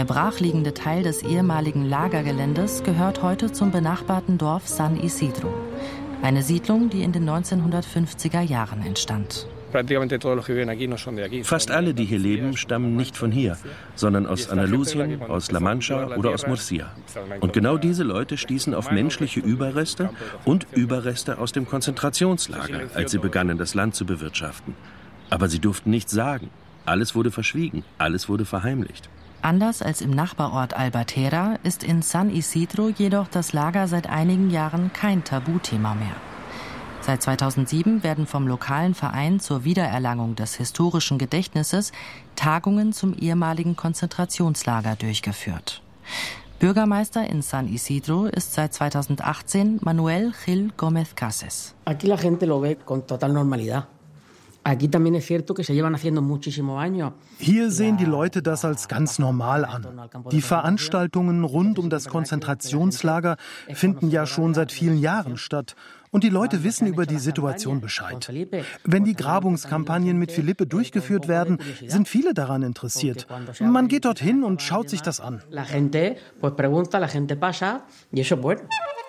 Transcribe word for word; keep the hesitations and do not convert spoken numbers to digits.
Der brachliegende Teil des ehemaligen Lagergeländes gehört heute zum benachbarten Dorf San Isidro. Eine Siedlung, die in den neunzehnhundertfünfziger Jahren entstand. Fast alle, die hier leben, stammen nicht von hier, sondern aus Andalusien, aus La Mancha oder aus Murcia. Und genau diese Leute stießen auf menschliche Überreste und Überreste aus dem Konzentrationslager, als sie begannen, das Land zu bewirtschaften. Aber sie durften nichts sagen. Alles wurde verschwiegen, alles wurde verheimlicht. Anders als im Nachbarort Albatera ist in San Isidro jedoch das Lager seit einigen Jahren kein Tabuthema mehr. Seit zweitausendsieben werden vom lokalen Verein zur Wiedererlangung des historischen Gedächtnisses Tagungen zum ehemaligen Konzentrationslager durchgeführt. Bürgermeister in San Isidro ist seit zweitausendachtzehn Manuel Gil Gómez Cases. Aquí la gente lo ve con total normalidad. Hier sehen die Leute das als ganz normal an. Die Veranstaltungen rund um das Konzentrationslager finden ja schon seit vielen Jahren statt. Und die Leute wissen über die Situation Bescheid. Wenn die Grabungskampagnen mit Felipe durchgeführt werden, sind viele daran interessiert. Man geht dorthin und schaut sich das an. La gente pues pregunta, la gente pasa y eso es bueno.